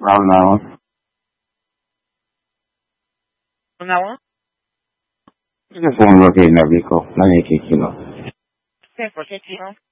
Bravo. Bravo? Che phone lo tiene, amico? Non è che chi no. Sì, perché chi no?